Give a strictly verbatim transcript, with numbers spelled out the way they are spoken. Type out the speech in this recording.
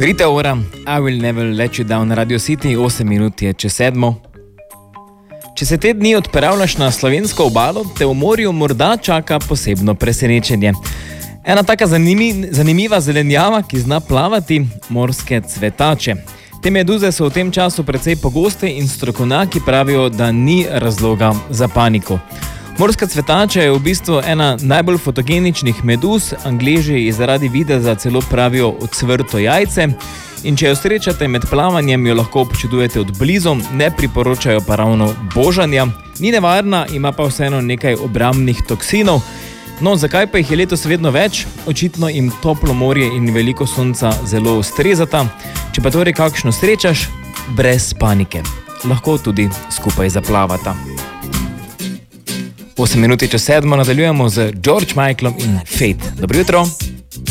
Rita Ora, I will never let you down, Radio City, osem minut je čez sedmo. Če se te dni odpravljaš na slovensko obalo, te v morju morda čaka posebno presenečenje. Ena taka zanimi, zanimiva zelenjava, ki zna plavati, morske cvetače. Te meduze so v tem času precej pogoste in strokovnjaki pravijo, da ni razloga za paniko. Morska cvetača je v bistvu ena najbolj fotogeničnih meduz, Angleži zaradi videza celo pravijo ocvrto jajce, in če jo srečate med plavanjem, jo lahko občudujete od blizu, ne priporočajo pa ravno božanja. Ni nevarna, ima pa vseeno nekaj obrambnih toksinov. No, zakaj pa jih je letos vedno več? Očitno jim toplo morje in veliko sonca zelo ustrezata. Če pa torej kakšno srečaš, brez panike. Lahko tudi skupaj zaplavata. osem minut čez sedmo nadaljujemo z George Michaelom in Fate. Dobro jutro!